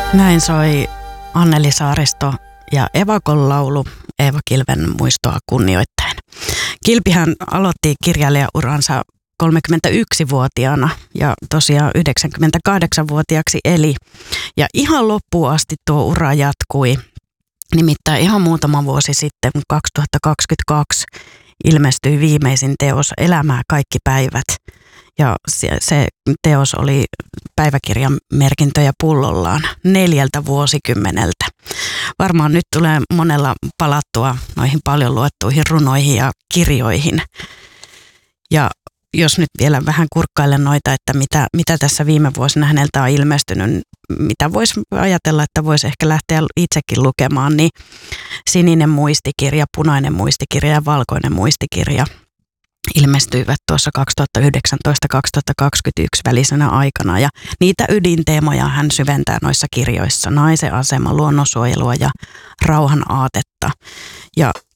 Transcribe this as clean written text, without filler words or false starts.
Näin soi Anneli Saaristo ja Evakon laulu Eeva Kilven muistoa kunnioittaen. Kilpihän aloitti kirjailijauransa 31-vuotiaana ja tosiaan 98-vuotiaaksi eli. Ja ihan loppuun asti tuo ura jatkui. Nimittäin ihan muutama vuosi sitten, 2022, ilmestyi viimeisin teos Elämää kaikki päivät. Ja se teos oli päiväkirjan merkintöjä pullollaan 4 vuosikymmeneltä. Varmaan nyt tulee monella palattua noihin paljon luettuihin runoihin ja kirjoihin. Ja jos nyt vielä vähän kurkkailen noita, että mitä tässä viime vuosina häneltä on ilmestynyt, mitä voisi ajatella, että voisi ehkä lähteä itsekin lukemaan, niin Sininen muistikirja, Punainen muistikirja ja Valkoinen muistikirja ilmestyivät tuossa 2019-2021 välisenä aikana. Ja niitä ydinteemoja hän syventää noissa kirjoissa: naisen asema, luonnonsuojelua ja rauhan aatetta. Ja